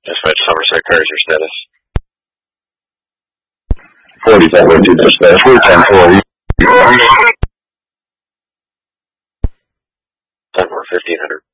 Dispatch Somerset, cars, your status. 4502 dispatch, we're 1040. 10-4, 1500.